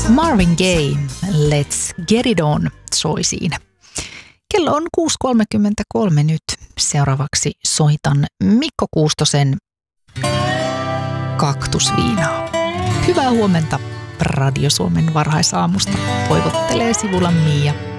Marvin Gaye, Let's Get It On soi siinä. Kello on 6.33 nyt. Seuraavaksi soitan Mikko Kuustosen Kaktusviinaa. Hyvää huomenta Radio Suomen varhaisaamusta. Toivottelee Sivulan Miia.